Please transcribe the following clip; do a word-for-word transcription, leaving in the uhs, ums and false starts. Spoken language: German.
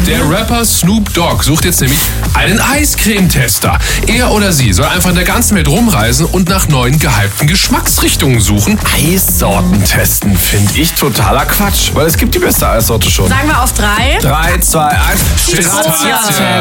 Der Rapper Snoop Dogg sucht jetzt nämlich einen Eiscreme-Tester. Er oder sie soll einfach in der ganzen Welt rumreisen und nach neuen gehypten Geschmacksrichtungen suchen. Eissorten testen finde ich totaler Quatsch, weil es gibt die beste Eissorte schon. Sagen wir auf drei. Drei, zwei, eins. Pistazien.